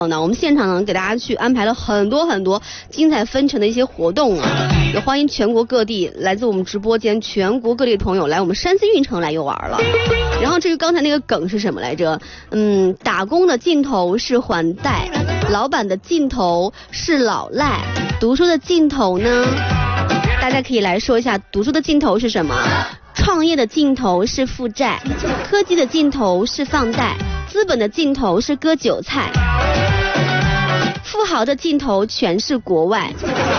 我们现场呢给大家去安排了很多精彩纷呈的一些活动啊，也欢迎全国各地来自我们直播间全国各地的朋友来我们山西运城来游玩了。然后至于刚才那个梗是什么来着？打工的尽头是还贷，老板的尽头是老赖，读书的尽头呢？大家可以来说一下，读书的尽头是什么？创业的尽头是负债，科技的尽头是放贷，资本的尽头是割韭菜，富豪的尽头全是国外，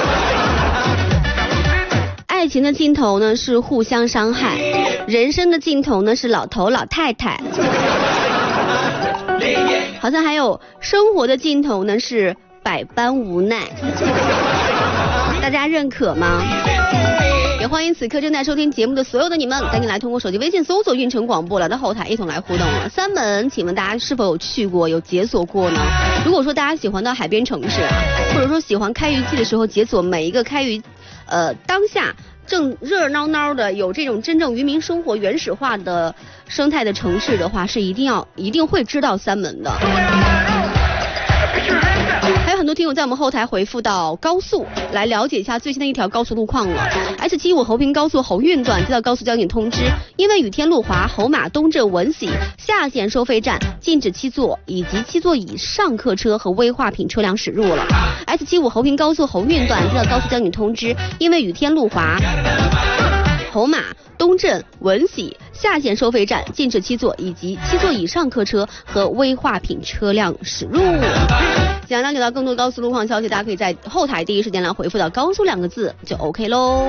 爱情的尽头呢是互相伤害，人生的尽头呢是老头老太太，好像还有生活的尽头呢是百般无奈，大家认可吗？也欢迎此刻正在收听节目的所有的你们，赶紧来通过手机微信搜索运城广播来到后台一同来互动了。三门，请问大家是否有去过，有解锁过呢？如果说大家喜欢到海边城市啊，或者说喜欢开渔季的时候解锁每一个开渔当下正热闹闹的有这种真正渔民生活原始化的生态的城市的话，是一定会知道三门的。还有很多听友在我们后台回复到高速来了解一下最新的一条高速路况了。S75侯平高速侯运段接到高速交警通知，因为雨天路滑侯马东镇文喜下线收费站禁止7座以及7座以上客车和危化品车辆驶入了。S75侯平高速侯运段接到高速交警通知，因为雨天路滑侯马东镇文喜下线收费站禁止7座以及7座以上客车和危化品车辆驶入。想要了解到更多高速路况消息，大家可以在后台第一时间来回复到高速2个字就 OK 咯。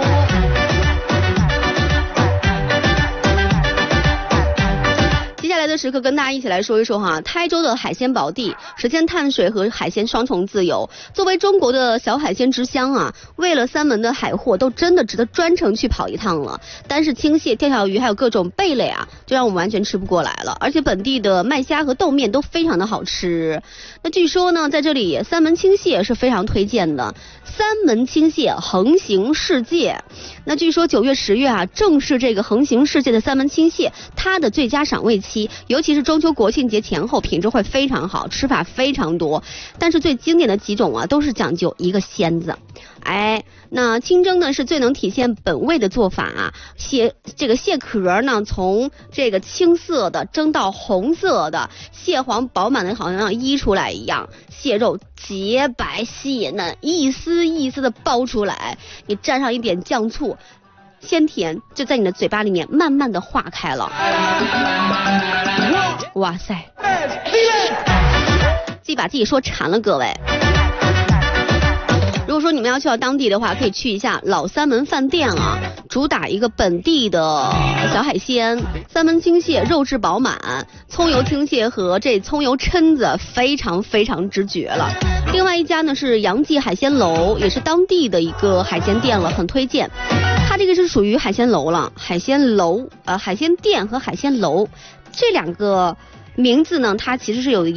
接下来的时刻跟大家一起来说一说哈，台州的海鲜宝地实现碳水和海鲜双重自由。作为中国的小海鲜之乡啊，为了三门的海货都真的值得专程去跑一趟了。但是青蟹、钓条鱼还有各种贝类啊，就让我们完全吃不过来了。而且本地的麦虾和豆面都非常的好吃。那据说呢，在这里三门青蟹是非常推荐的，三门青蟹横行世界。那据说9月10月啊，正是这个横行世界的三门青蟹它的最佳赏味期，尤其是中秋国庆节前后，品质会非常好，吃法非常多。但是最经典的几种啊，都是讲究一个鲜字。那清蒸呢是最能体现本味的做法啊。这个蟹壳呢，从这个青色的蒸到红色的，蟹黄饱满的好像溢出来一样，蟹肉洁白细嫩，一丝一丝的爆出来，你蘸上一点酱醋，鲜甜就在你的嘴巴里面慢慢的化开了。哇塞，自己把自己说馋了，各位。如果说你们要去到当地的话，可以去一下老三门饭店啊，主打一个本地的小海鲜，三门青蟹肉质饱满，葱油青蟹和这葱油蛏子非常非常之绝了。另外一家呢是杨记海鲜楼，也是当地的一个海鲜店了，很推荐。它这个是属于海鲜楼了，海鲜店和海鲜楼这两个名字呢，它其实是有一